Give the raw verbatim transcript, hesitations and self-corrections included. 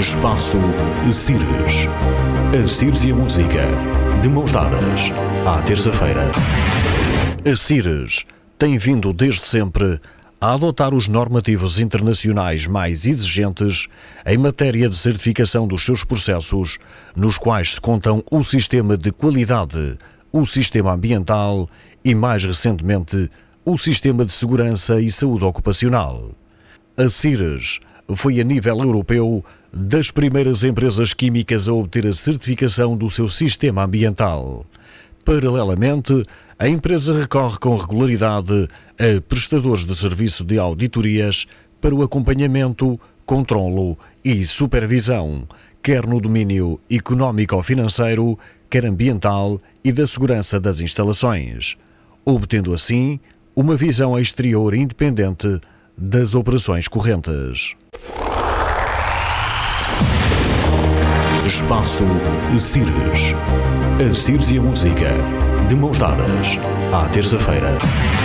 Espaço Cires. A Cires e a música, de mãos dadas, à terça-feira. A Cires tem vindo desde sempre a adotar os normativos internacionais mais exigentes em matéria de certificação dos seus processos, nos quais se contam o sistema de qualidade, o sistema ambiental e, mais recentemente, o sistema de segurança e saúde ocupacional. A Cires foi, a nível europeu, das primeiras empresas químicas a obter a certificação do seu sistema ambiental. Paralelamente, a empresa recorre com regularidade a prestadores de serviço de auditorias para o acompanhamento, controlo e supervisão, quer no domínio económico-financeiro, quer ambiental e da segurança das instalações, obtendo assim uma visão exterior independente das operações correntes. Espaço Cires. A Cires e a música, de mãos dadas, à terça-feira.